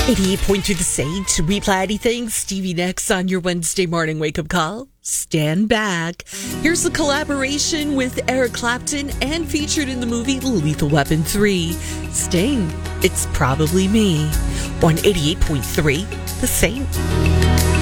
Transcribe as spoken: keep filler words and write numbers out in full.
eighty-eight point two The Sage. We play anything. Stevie Nicks on your Wednesday morning wake-up call. Stand back. Here's a collaboration with Eric Clapton and featured in the movie Lethal Weapon three. Sting, It's Probably Me. On eighty-eight point three The Sage.